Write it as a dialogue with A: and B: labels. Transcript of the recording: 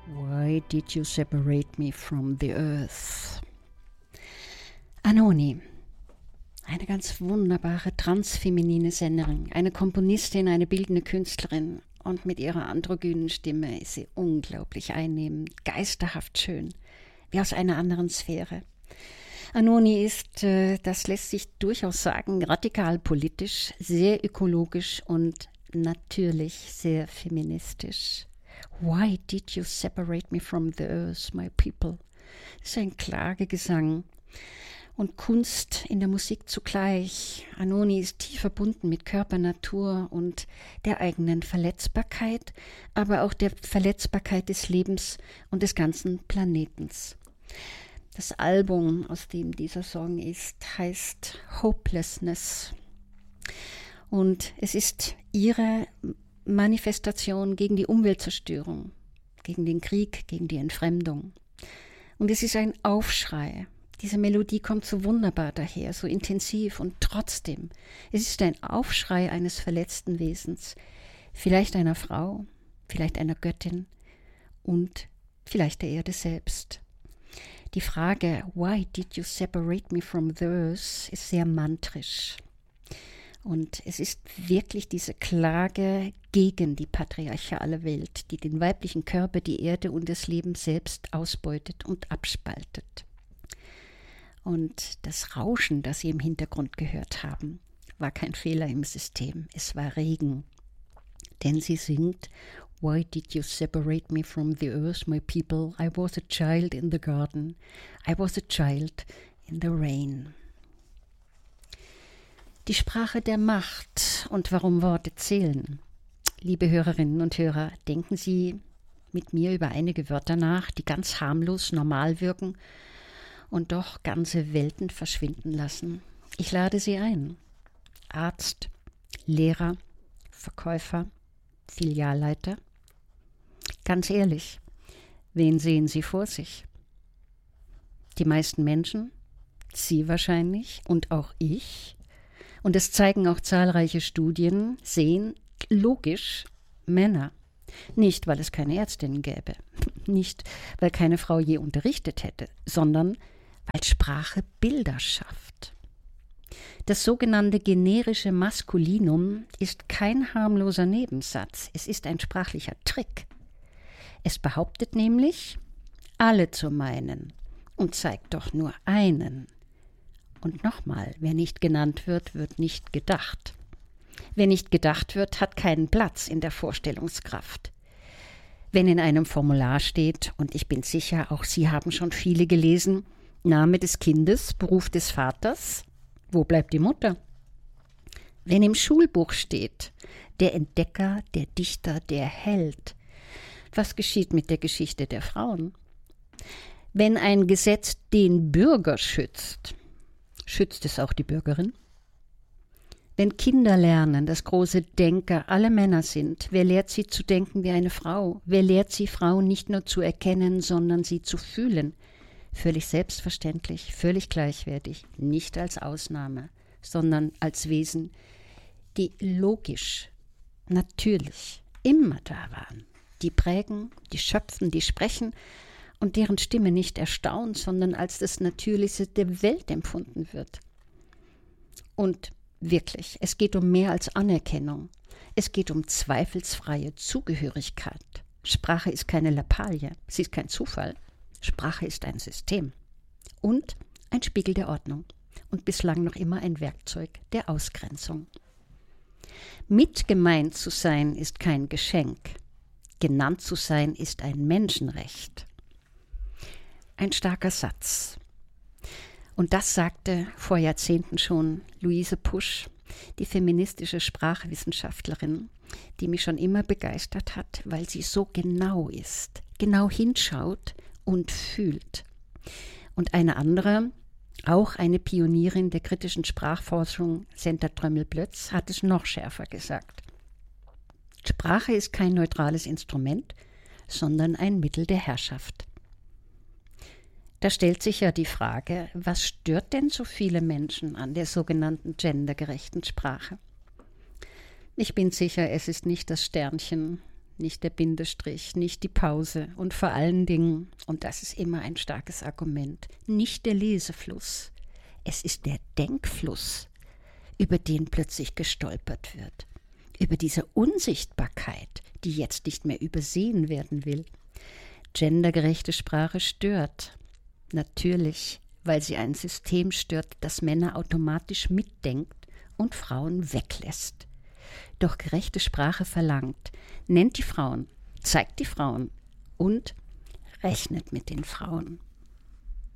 A: Why did you separate me from the earth? Anoni, eine ganz wunderbare transfeminine Sängerin, eine Komponistin, eine bildende Künstlerin, und mit ihrer androgynen Stimme ist sie unglaublich einnehmend, geisterhaft schön, wie aus einer anderen Sphäre. Anoni ist, das lässt sich durchaus sagen, radikal politisch, sehr ökologisch und natürlich sehr feministisch. Why did you separate me from the earth, my people? Das ist ein Klagegesang und Kunst in der Musik zugleich. Anoni ist tief verbunden mit Körper, Natur und der eigenen Verletzbarkeit, aber auch der Verletzbarkeit des Lebens und des ganzen Planetens. Das Album, aus dem dieser Song ist, heißt Hopelessness. Und es ist ihre Manifestation gegen die Umweltzerstörung, gegen den Krieg, gegen die Entfremdung. Und es ist ein Aufschrei. Diese Melodie kommt so wunderbar daher, so intensiv und trotzdem. Es ist ein Aufschrei eines verletzten Wesens, vielleicht einer Frau, vielleicht einer Göttin und vielleicht der Erde selbst. Die Frage, why did you separate me from the earth, ist sehr mantrisch. Und es ist wirklich diese Klage gegen die patriarchale Welt, die den weiblichen Körper, die Erde und das Leben selbst ausbeutet und abspaltet. Und das Rauschen, das Sie im Hintergrund gehört haben, war kein Fehler im System. Es war Regen. Denn sie singt, Why did you separate me from the earth, my people? I was a child in the garden. I was a child in the rain. Die Sprache der Macht und warum Worte zählen. Liebe Hörerinnen und Hörer, denken Sie mit mir über einige Wörter nach, die ganz harmlos normal wirken und doch ganze Welten verschwinden lassen. Ich lade Sie ein. Arzt, Lehrer, Verkäufer, Filialleiter. Ganz ehrlich, wen sehen Sie vor sich? Die meisten Menschen, Sie wahrscheinlich und auch ich, und es zeigen auch zahlreiche Studien, sehen logisch Männer. Nicht, weil es keine Ärztinnen gäbe, nicht, weil keine Frau je unterrichtet hätte, sondern weil Sprache Bilder schafft. Das sogenannte generische Maskulinum ist kein harmloser Nebensatz, es ist ein sprachlicher Trick. Es behauptet nämlich, alle zu meinen und zeigt doch nur einen. Und nochmal, wer nicht genannt wird, wird nicht gedacht. Wer nicht gedacht wird, hat keinen Platz in der Vorstellungskraft. Wenn in einem Formular steht, und ich bin sicher, auch Sie haben schon viele gelesen, Name des Kindes, Beruf des Vaters, wo bleibt die Mutter? Wenn im Schulbuch steht, der Entdecker, der Dichter, der Held, was geschieht mit der Geschichte der Frauen? Wenn ein Gesetz den Bürger schützt, schützt es auch die Bürgerin? Wenn Kinder lernen, dass große Denker alle Männer sind, wer lehrt sie zu denken wie eine Frau? Wer lehrt sie, Frauen nicht nur zu erkennen, sondern sie zu fühlen? Völlig selbstverständlich, völlig gleichwertig, nicht als Ausnahme, sondern als Wesen, die logisch, natürlich, immer da waren. Die prägen, die schöpfen, die sprechen und deren Stimme nicht erstaunt, sondern als das Natürlichste der Welt empfunden wird. Und wirklich, es geht um mehr als Anerkennung. Es geht um zweifelsfreie Zugehörigkeit. Sprache ist keine Lappalie, sie ist kein Zufall. Sprache ist ein System und ein Spiegel der Ordnung und bislang noch immer ein Werkzeug der Ausgrenzung. Mitgemeint zu sein ist kein Geschenk. Genannt zu sein ist ein Menschenrecht. Ein starker Satz. Und das sagte vor Jahrzehnten schon Luise Pusch, die feministische Sprachwissenschaftlerin, die mich schon immer begeistert hat, weil sie so genau ist, genau hinschaut und fühlt. Und eine andere, auch eine Pionierin der kritischen Sprachforschung, Senta Trömmel-Plötz, hat es noch schärfer gesagt. Sprache ist kein neutrales Instrument, sondern ein Mittel der Herrschaft. Da stellt sich ja die Frage, was stört denn so viele Menschen an der sogenannten gendergerechten Sprache? Ich bin sicher, es ist nicht das Sternchen, nicht der Bindestrich, nicht die Pause und vor allen Dingen, und das ist immer ein starkes Argument, nicht der Lesefluss. Es ist der Denkfluss, über den plötzlich gestolpert wird. Über diese Unsichtbarkeit, die jetzt nicht mehr übersehen werden will. Gendergerechte Sprache stört. Natürlich, weil sie ein System stört, das Männer automatisch mitdenkt und Frauen weglässt. Doch gerechte Sprache verlangt, nennt die Frauen, zeigt die Frauen und rechnet mit den Frauen.